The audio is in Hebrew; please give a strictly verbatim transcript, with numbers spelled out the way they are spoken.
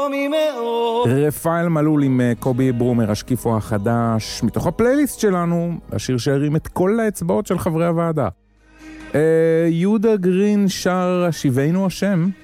רפאל מלול עם קובי ברומר, השקיפו החדש, מתוך הפלייליסט שלנו, השיר שהרים את כל האצבעות של חברי הוועדה. יהודה גרין שר שיבנו השם,